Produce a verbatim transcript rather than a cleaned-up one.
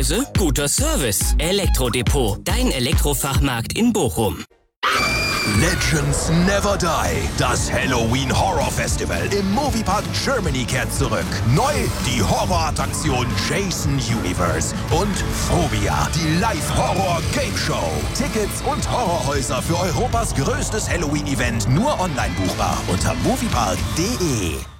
Preise, guter Service. Elektrodepot, dein Elektrofachmarkt in Bochum. Legends Never Die. Das Halloween Horror Festival im Moviepark Germany kehrt zurück. Neu die Horrorattraktion Jason Universe und Phobia, die Live-Horror-Game-Show. Tickets und Horrorhäuser für Europas größtes Halloween-Event nur online buchbar unter moviepark punkt de.